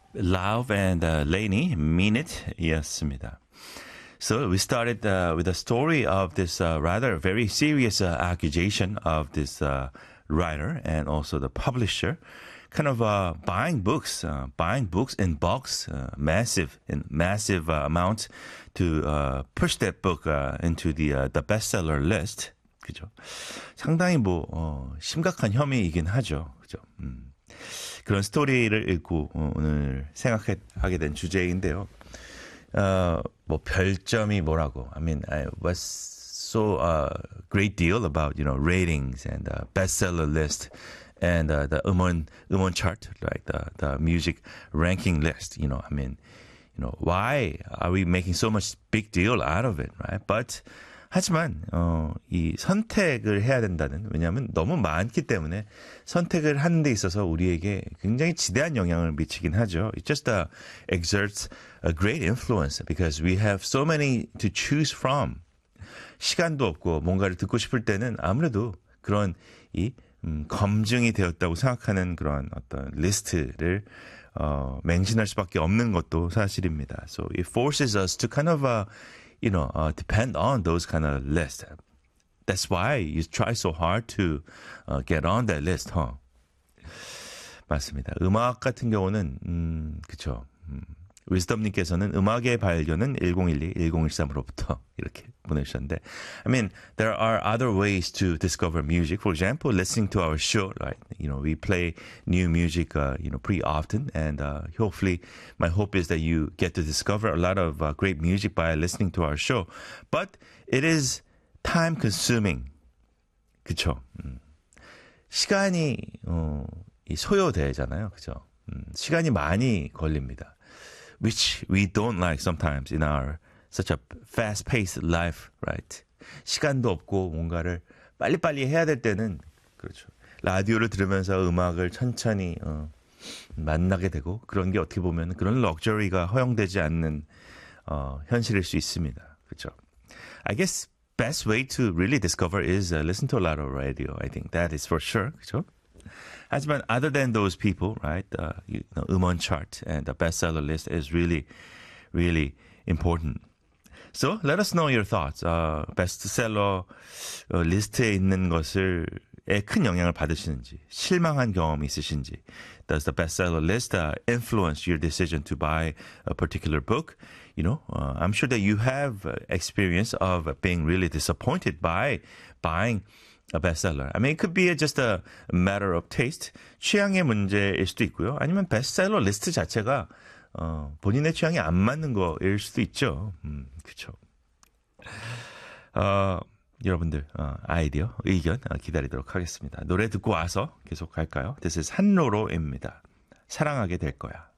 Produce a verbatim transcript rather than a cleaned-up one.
Love and uh, Lainey, Mean It 였습니다. So we started uh, with a story of this uh, rather very serious uh, accusation of this uh, writer and also the publisher, kind of uh, buying books, uh, buying books in bulks, uh, massive in massive uh, amounts to uh, push that book uh, into the uh, the bestseller list. 그죠? 상당히 뭐 어, 심각한 혐의이긴 하죠. 그죠? 음. 그런 스토리를 읽고 어, 오늘 생각하게 된 주제인데요. 어, 뭐 별점이 뭐라고? I mean, I was so uh, great deal about you know ratings and uh, bestseller list and uh, the 음원 음원 chart, like the the music ranking list. You know, I mean, you know, why are we making so much big deal out of it, right? But 하지만 어, 이 선택을 해야 된다는, 왜냐하면 너무 많기 때문에 선택을 하는 데 있어서 우리에게 굉장히 지대한 영향을 미치긴 하죠. It just uh, exerts a great influence because we have so many to choose from. 시간도 없고 뭔가를 듣고 싶을 때는 아무래도 그런 이 음, 검증이 되었다고 생각하는 그런 어떤 리스트를 어, 맹신할 수밖에 없는 것도 사실입니다. So it forces us to kind of uh, you know, uh, depend on those kind of lists. That's why you try so hard to uh, get on that list, huh? 맞습니다. 음악 같은 경우는, 음, 그쵸. 음, 위즈덤님께서는 음악의 발견은 천십이, 천십삼으로부터 이렇게 보내주셨는데, I mean, there are other ways to discover music. For example, listening to our show, right? You know, we play new music, uh, you know, pretty often, and uh, hopefully, my hope is that you get to discover a lot of uh, great music by listening to our show. But it is time consuming, 그쵸? 음. 시간이 어, 이 소요되잖아요, 그죠? 음, 시간이 많이 걸립니다. Which we don't like sometimes in our such a fast-paced life, right? 시간도 없고 뭔가를 빨리빨리 해야 될 때는 그렇죠. 라디오를 들으면서 음악을 천천히 어, 만나게 되고 그런 게 어떻게 보면 그런 럭셔리가 허용되지 않는 어, 현실일 수 있습니다. 그렇죠. I guess best way to really discover is uh, listen to a lot of radio. I think that is for sure. 그렇죠. 하지만 other than those people, right, uh, you know, 음원 chart and the bestseller list is really, really important. So let us know your thoughts. Uh, bestseller uh, 리스트에 있는 것을 에 큰 영향을 받으시는지, 실망한 경험이 있으신지. Does the bestseller list uh, influence your decision to buy a particular book? You know, uh, I'm sure that you have uh, experience of being really disappointed by buying a bestseller. I mean, it could be just a matter of taste. 취향의 문제일 수도 있고요. 아니면 bestseller 리스트 자체가 어, 본인의 취향이 안 맞는 거일 수도 있죠. 음, 그렇죠. 어, 여러분들 어, 아이디어, 의견 어, 기다리도록 하겠습니다. 노래 듣고 와서 계속 할까요? This is 한로로입니다. 사랑하게 될 거야.